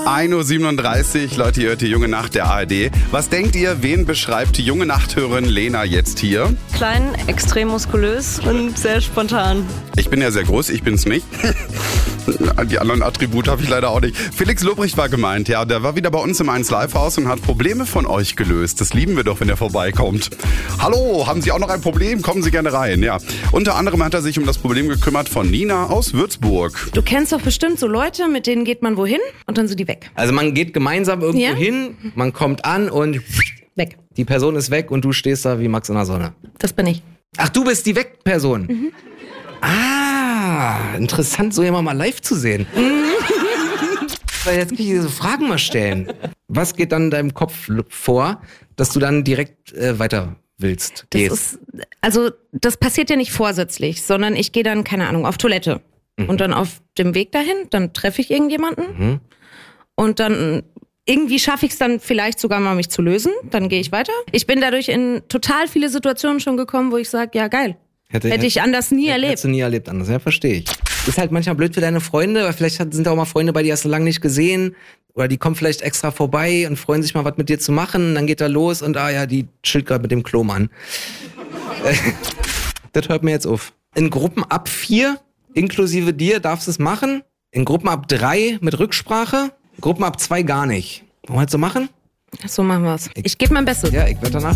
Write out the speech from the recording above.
1:37 Uhr, Leute, ihr hört die Junge Nacht der ARD. Was denkt ihr, wen beschreibt die Junge Nachthörerin Lena jetzt hier? Klein, extrem muskulös und sehr spontan. Ich bin ja sehr groß, ich bin's nicht. Die anderen Attribute habe ich leider auch nicht. Felix Lobrecht war gemeint, ja, der war wieder bei uns im 1 Live Haus und hat Probleme von euch gelöst. Das lieben wir doch, wenn er vorbeikommt. Hallo, haben Sie auch noch ein Problem? Kommen Sie gerne rein, ja. Unter anderem hat er sich um das Problem gekümmert von Nina aus Würzburg. Du kennst doch bestimmt so Leute, mit denen geht man wohin und dann sind die weg. Also man geht gemeinsam irgendwo Ja? hin, man kommt an und Weg. die Person ist weg und du stehst da wie Max in der Sonne. Das bin ich. Ach, du bist die Weg-Person. Ah, interessant, so jemand mal live zu sehen. Weil jetzt kann ich diese Fragen mal stellen. Was geht dann in deinem Kopf vor, dass du dann direkt weiter willst? Das passiert ja nicht vorsätzlich, sondern ich gehe dann, keine Ahnung, auf Toilette. Und dann auf dem Weg dahin, dann treffe ich irgendjemanden. Und dann irgendwie schaffe ich es dann vielleicht sogar mal, mich zu lösen. Dann gehe ich weiter. Ich bin dadurch in total viele Situationen schon gekommen, wo ich sage, ja geil. Hätte ich anders nie erlebt. Hättest du nie erlebt anders, ja, verstehe ich. Ist halt manchmal blöd für deine Freunde, weil vielleicht sind da auch mal Freunde bei dir, hast du lange nicht gesehen. Oder die kommen vielleicht extra vorbei und freuen sich mal, was mit dir zu machen. Dann geht er los und die chillt gerade mit dem Klo-Mann. Das hört mir jetzt auf. In Gruppen ab 4, inklusive dir, darfst du es machen. In Gruppen ab 3 mit Rücksprache. Gruppen ab 2 gar nicht. Wollen wir das so machen? So machen wir's. Ich gebe mein Bestes. Ja, ich werde danach